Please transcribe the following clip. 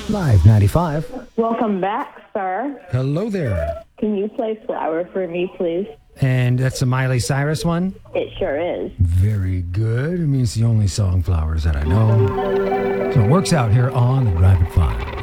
Live 95. Welcome back, sir. Hello there. Can you play Flower for me, please? And that's a Miley Cyrus one? It sure is. Very good. I mean, it's the only song Flowers that I know. So it works out here on the Drive at 5.